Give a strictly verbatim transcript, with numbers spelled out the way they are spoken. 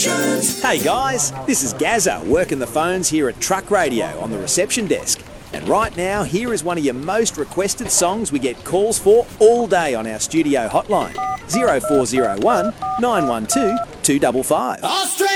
Sessions. Hey guys, this is Gazza working the phones here at Truck Radio on the reception desk. And right now, here is one of your most requested songs we get calls for all day on our studio hotline. zero four zero one, nine one two, two five five.